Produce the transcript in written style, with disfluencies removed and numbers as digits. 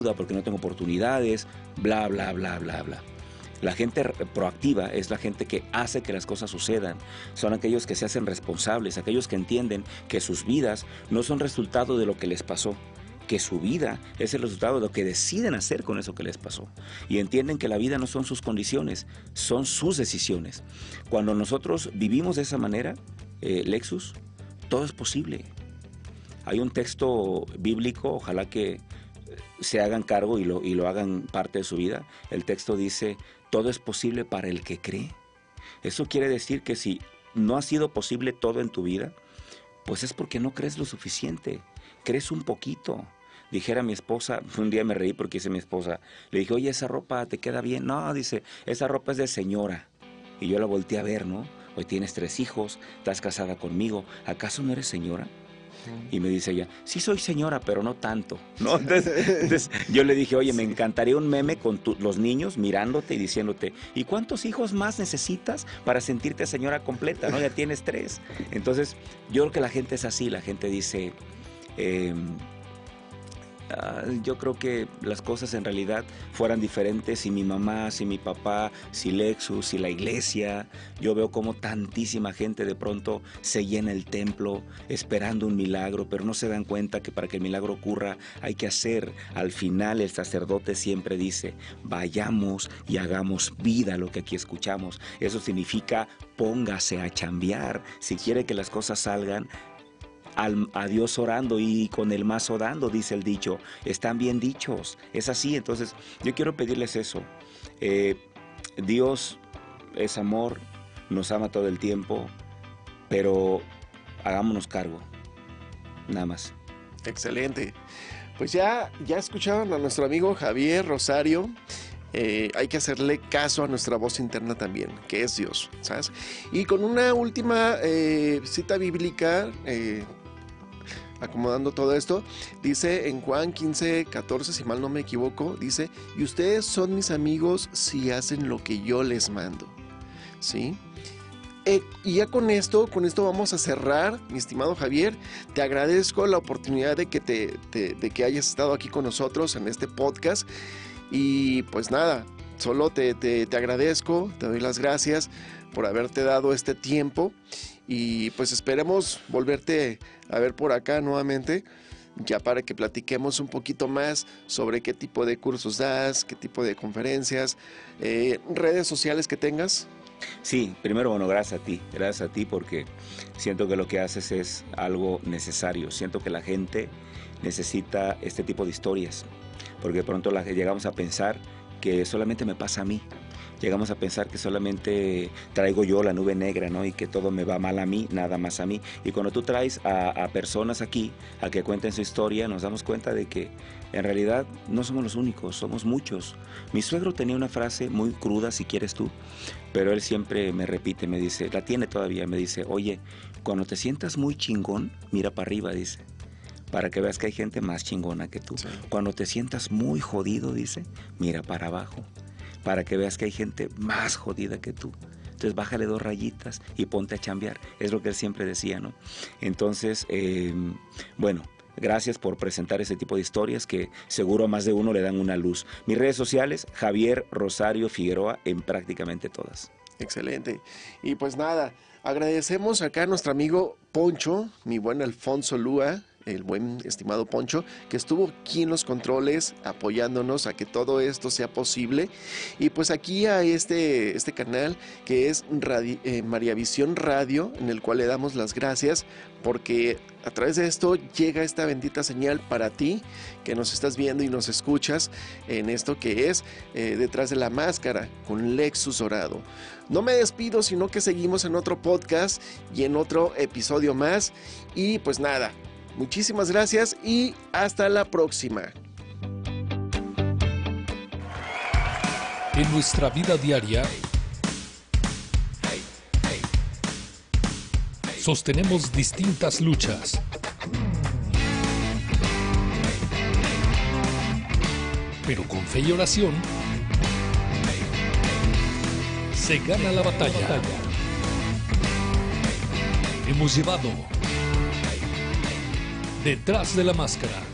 porque no tengo oportunidades, bla, bla, bla, bla, bla. La gente proactiva es la gente que hace que las cosas sucedan. Son aquellos que se hacen responsables, aquellos que entienden que sus vidas no son resultado de lo que les pasó, que su vida es el resultado de lo que deciden hacer con eso que les pasó. Y entienden que la vida no son sus condiciones, son sus decisiones. Cuando nosotros vivimos de esa manera, Lexus, todo es posible. Hay un texto bíblico, ojalá que se hagan cargo y lo hagan parte de su vida. El texto dice, todo es posible para el que cree. Eso quiere decir que si no ha sido posible todo en tu vida, pues es porque no crees lo suficiente, crees un poquito. Dijera mi esposa, un día me reí porque dice mi esposa, le dije, oye, ¿esa ropa te queda bien? No, dice, esa ropa es de señora. Y yo la volteé a ver, ¿no? Hoy tienes 3 hijos, estás casada conmigo, ¿acaso no eres señora? Y me dice ella, sí soy señora, pero no tanto, ¿no? Entonces yo le dije, oye, me encantaría un meme con los niños mirándote y diciéndote, ¿y cuántos hijos más necesitas para sentirte señora completa? ¿No? Ya tienes 3. Entonces, yo creo que la gente es así, la gente dice, yo creo que las cosas en realidad fueran diferentes si mi mamá, si mi papá, si Lexus, si la iglesia. Yo veo como tantísima gente de pronto se llena el templo esperando un milagro, pero no se dan cuenta que para que el milagro ocurra hay que hacer. Al final el sacerdote siempre dice, vayamos y hagamos vida lo que aquí escuchamos. Eso significa póngase a chambear. Si quiere que las cosas salgan, a Dios orando y con el mazo dando, dice el dicho. Están bien dichos, es así. Entonces yo quiero pedirles eso. Dios es amor, nos ama todo el tiempo, pero hagámonos cargo, nada más. Excelente. Pues ya escucharon a nuestro amigo Javier Rosario. Hay que hacerle caso a nuestra voz interna también, que es Dios, ¿sabes? Y con una última cita bíblica, acomodando todo esto, dice en Juan 15:14, si mal no me equivoco, dice, y ustedes son mis amigos si hacen lo que yo les mando, ¿sí? Y ya con esto vamos a cerrar, mi estimado Javier. Te agradezco la oportunidad de que hayas estado aquí con nosotros en este podcast. Y pues nada, solo te agradezco, te doy las gracias por haberte dado este tiempo. Y pues esperemos volverte a ver por acá nuevamente, ya para que platiquemos un poquito más sobre qué tipo de cursos das, qué tipo de conferencias, redes sociales que tengas. Sí, primero, bueno, gracias a ti porque siento que lo que haces es algo necesario. Siento que la gente necesita este tipo de historias, porque de pronto llegamos a pensar que solamente me pasa a mí. Llegamos a pensar que solamente traigo yo la nube negra, ¿no? Y que todo me va mal a mí, nada más a mí. Y cuando tú traes a personas aquí a que cuenten su historia, nos damos cuenta de que en realidad no somos los únicos, somos muchos. Mi suegro tenía una frase muy cruda, si quieres tú, pero él siempre me repite, me dice, la tiene todavía, me dice, oye, cuando te sientas muy chingón, mira para arriba, dice, para que veas que hay gente más chingona que tú. Sí. Cuando te sientas muy jodido, dice, mira para abajo, para que veas que hay gente más jodida que tú. Entonces bájale 2 rayitas y ponte a chambear. Es lo que él siempre decía, ¿no? Entonces, bueno, gracias por presentar ese tipo de historias que seguro a más de uno le dan una luz. Mis redes sociales, Javier Rosario Figueroa, en prácticamente todas. Excelente. Y pues nada, agradecemos acá a nuestro amigo Poncho, mi buen Alfonso Lúa, el buen estimado Poncho, que estuvo aquí en los controles apoyándonos a que todo esto sea posible. Y pues aquí a este canal que es Mariavisión Radio, en el cual le damos las gracias porque a través de esto llega esta bendita señal para ti que nos estás viendo y nos escuchas en esto que es Detrás de la Máscara con Lexus Orado. No me despido, sino que seguimos en otro podcast y en otro episodio más. Y pues nada, muchísimas gracias y hasta la próxima. En nuestra vida diaria sostenemos distintas luchas. Pero con fe y oración se gana la batalla. Hemos llevado Detrás de la Máscara.